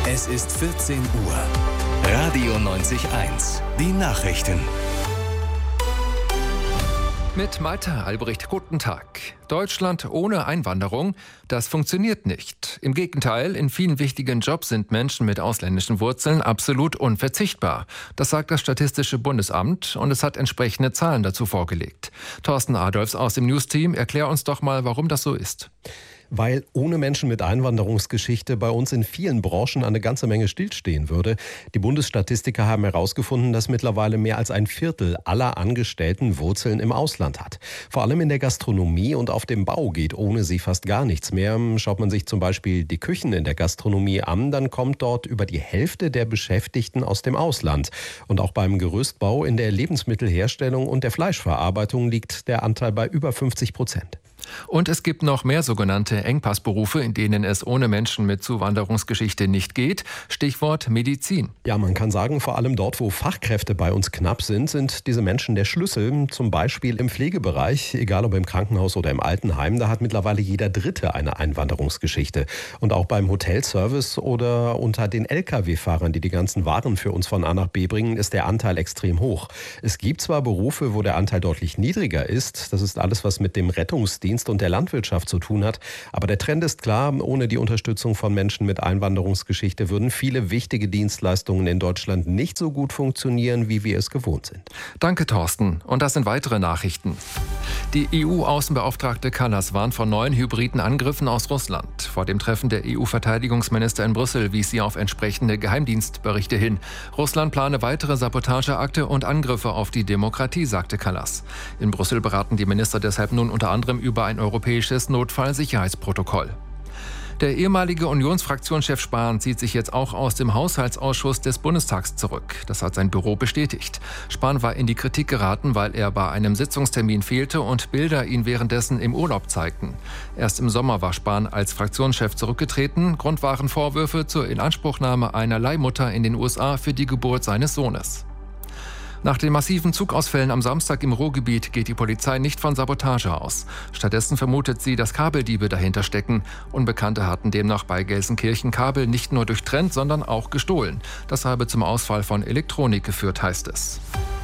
Es ist 14 Uhr. Radio 90.1. Die Nachrichten. Mit Malte Albrecht, guten Tag. Deutschland ohne Einwanderung, das funktioniert nicht. Im Gegenteil, in vielen wichtigen Jobs sind Menschen mit ausländischen Wurzeln absolut unverzichtbar. Das sagt das Statistische Bundesamt und es hat entsprechende Zahlen dazu vorgelegt. Thorsten Adolfs aus dem Newsteam, erklär uns doch mal, warum das so ist. Weil ohne Menschen mit Einwanderungsgeschichte bei uns in vielen Branchen eine ganze Menge stillstehen würde. Die Bundesstatistiker haben herausgefunden, dass mittlerweile mehr als ein Viertel aller Angestellten Wurzeln im Ausland hat. Vor allem in der Gastronomie und auf dem Bau geht ohne sie fast gar nichts mehr. Schaut man sich zum Beispiel die Küchen in der Gastronomie an, dann kommt dort über die Hälfte der Beschäftigten aus dem Ausland. Und auch beim Gerüstbau, in der Lebensmittelherstellung und der Fleischverarbeitung liegt der Anteil bei über 50%. Und es gibt noch mehr sogenannte Engpassberufe, in denen es ohne Menschen mit Zuwanderungsgeschichte nicht geht. Stichwort Medizin. Ja, man kann sagen, vor allem dort, wo Fachkräfte bei uns knapp sind diese Menschen der Schlüssel. Zum Beispiel im Pflegebereich, egal ob im Krankenhaus oder im Altenheim, da hat mittlerweile jeder Dritte eine Einwanderungsgeschichte. Und auch beim Hotelservice oder unter den Lkw-Fahrern, die die ganzen Waren für uns von A nach B bringen, ist der Anteil extrem hoch. Es gibt zwar Berufe, wo der Anteil deutlich niedriger ist. Das ist alles, was mit dem Rettungsdienst und der Landwirtschaft zu tun hat. Aber der Trend ist klar, ohne die Unterstützung von Menschen mit Einwanderungsgeschichte würden viele wichtige Dienstleistungen in Deutschland nicht so gut funktionieren, wie wir es gewohnt sind. Danke, Thorsten. Und das sind weitere Nachrichten. Die EU-Außenbeauftragte Kallas warnt vor neuen hybriden Angriffen aus Russland. Vor dem Treffen der EU-Verteidigungsminister in Brüssel wies sie auf entsprechende Geheimdienstberichte hin. Russland plane weitere Sabotageakte und Angriffe auf die Demokratie, sagte Kallas. In Brüssel beraten die Minister deshalb nun unter anderem über ein europäisches Notfallsicherheitsprotokoll. Der ehemalige Unionsfraktionschef Spahn zieht sich jetzt auch aus dem Haushaltsausschuss des Bundestags zurück. Das hat sein Büro bestätigt. Spahn war in die Kritik geraten, weil er bei einem Sitzungstermin fehlte und Bilder ihn währenddessen im Urlaub zeigten. Erst im Sommer war Spahn als Fraktionschef zurückgetreten. Grund waren Vorwürfe zur Inanspruchnahme einer Leihmutter in den USA für die Geburt seines Sohnes. Nach den massiven Zugausfällen am Samstag im Ruhrgebiet geht die Polizei nicht von Sabotage aus. Stattdessen vermutet sie, dass Kabeldiebe dahinter stecken. Unbekannte hatten demnach bei Gelsenkirchen Kabel nicht nur durchtrennt, sondern auch gestohlen. Das habe zum Ausfall von Elektronik geführt, heißt es.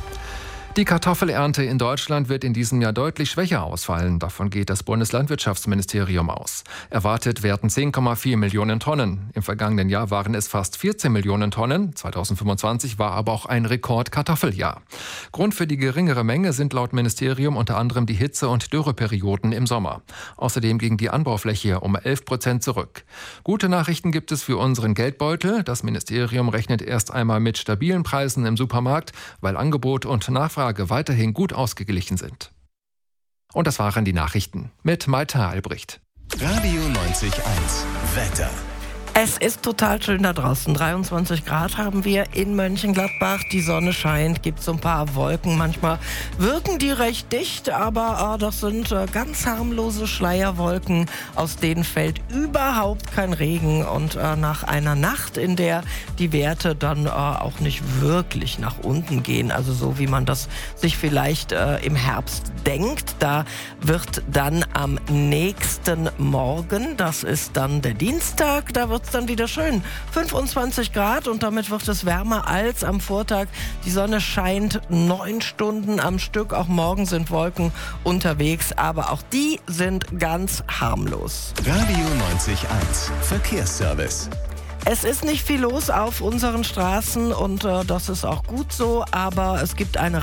Die Kartoffelernte in Deutschland wird in diesem Jahr deutlich schwächer ausfallen. Davon geht das Bundeslandwirtschaftsministerium aus. Erwartet werden 10,4 Millionen Tonnen. Im vergangenen Jahr waren es fast 14 Millionen Tonnen. 2025 war aber auch ein Rekord-Kartoffeljahr. Grund für die geringere Menge sind laut Ministerium unter anderem die Hitze- und Dürreperioden im Sommer. Außerdem ging die Anbaufläche um 11% zurück. Gute Nachrichten gibt es für unseren Geldbeutel. Das Ministerium rechnet erst einmal mit stabilen Preisen im Supermarkt, weil Angebot und Nachfrage weiterhin gut ausgeglichen sind. Und das waren die Nachrichten mit Malte Albrecht. Radio 90.1. Wetter. Es ist total schön da draußen. 23 Grad haben wir in Mönchengladbach. Die Sonne scheint, gibt so ein paar Wolken. Manchmal wirken die recht dicht, aber das sind ganz harmlose Schleierwolken, aus denen fällt überhaupt kein Regen. Und nach einer Nacht, in der die Werte dann auch nicht wirklich nach unten gehen, also so wie man das sich vielleicht im Herbst denkt, da wird dann am nächsten Morgen, das ist dann der Dienstag, da wird es dann wieder schön. 25 Grad und damit wird es wärmer als am Vortag. Die Sonne scheint 9 Stunden am Stück. Auch morgen sind Wolken unterwegs, aber auch die sind ganz harmlos. Radio 90.1. Verkehrsservice. Es ist nicht viel los auf unseren Straßen und das ist auch gut so, aber es gibt eine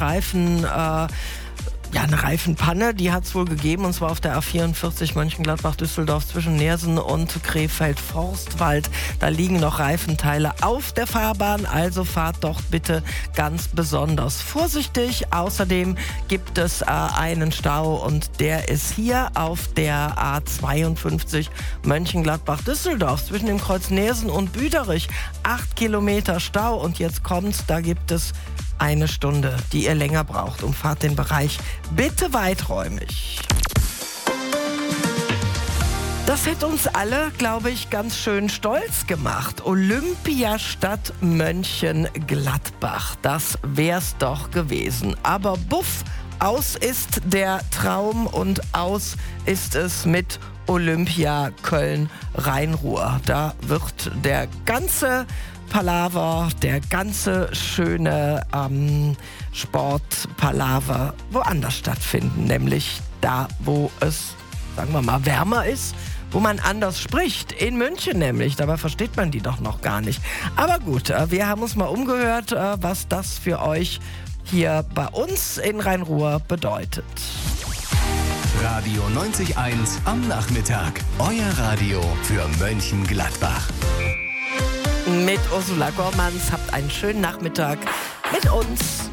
Reifenpanne, die hat es wohl gegeben, und zwar auf der A44 Mönchengladbach-Düsseldorf zwischen Neersen und Krefeld-Forstwald. Da liegen noch Reifenteile auf der Fahrbahn, also fahrt doch bitte ganz besonders vorsichtig. Außerdem gibt es einen Stau und der ist hier auf der A52 Mönchengladbach-Düsseldorf zwischen dem Kreuz Neersen und Büderich. 8 Kilometer Stau und jetzt kommt's, da gibt es eine Stunde, die ihr länger braucht. Umfahrt den Bereich bitte weiträumig. Das hätte uns alle, glaube ich, ganz schön stolz gemacht. Olympiastadt Mönchengladbach, das wär's doch gewesen. Aber buff, aus ist der Traum und aus ist es mit Olympia Köln-Rhein-Ruhr. Da wird der ganze Palaver, der ganze schöne Sportpalaver woanders stattfinden, nämlich da, wo es, sagen wir mal, wärmer ist, wo man anders spricht, in München nämlich. Dabei versteht man die doch noch gar nicht. Aber gut, wir haben uns mal umgehört, was das für euch hier bei uns in Rhein-Ruhr bedeutet. Radio 90.1 am Nachmittag. Euer Radio für Mönchengladbach. Mit Ursula Gormanns. Habt einen schönen Nachmittag mit uns.